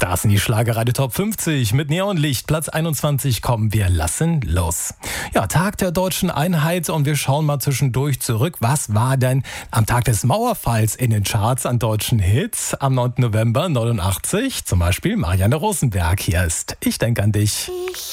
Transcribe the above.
Das sind die Schlagerradio Top 50 mit Neonlicht. Platz 21 kommen wir lassen los. Ja, Tag der deutschen Einheit und wir schauen mal zwischendurch zurück. Was war denn am Tag des Mauerfalls in den Charts an deutschen Hits am 9. November 89? Zum Beispiel Marianne Rosenberg. Hier ist Ich denk an dich.